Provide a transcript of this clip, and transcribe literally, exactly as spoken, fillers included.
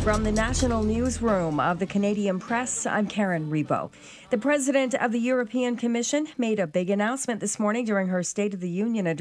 From the national newsroom of the Canadian Press, I'm Karen Rebo. The president of the European Commission made a big announcement this morning during her State of the Union address.